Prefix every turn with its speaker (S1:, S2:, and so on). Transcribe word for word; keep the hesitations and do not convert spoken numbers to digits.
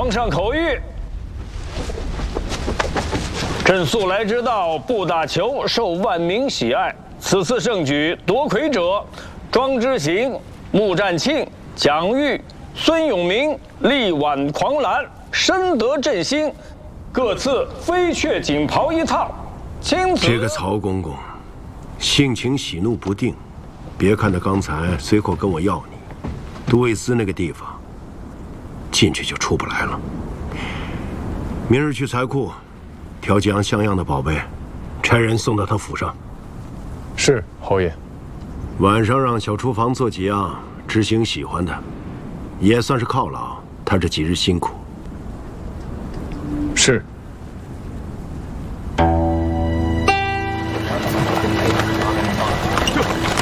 S1: 皇上口谕。 朕素来之道，不打球，受万民喜爱。此次盛举，夺魁者庄之行、穆占庆、蒋玉、孙永明、力挽狂澜，深得朕心。各赐飞雀锦袍一套。钦此。
S2: 这个曹公公，性情喜怒不定。别看他刚才随口跟我要你，都尉司那个地方，进去就出不来了。明日去财库。 挑几样像样的宝贝，差人送到他府上。
S3: 是侯爷。
S2: 晚上让小厨房做几样知行喜欢的，也算是犒劳他这几日辛苦。
S3: 是。